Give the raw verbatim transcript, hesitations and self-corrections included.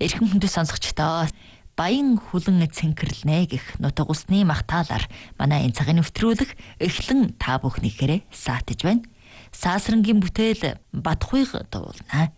Эрхэм хүндэт сонсогчдоо баян хүлэн цэнхэрлэнэ гэх нутаг усны магтаалаар манай энэ цагийн нэвтрүүлэг эхлэн та бүхнийхээрээ саатаж байна. Саасрангийн бүтээл Бадхуйг дуулна.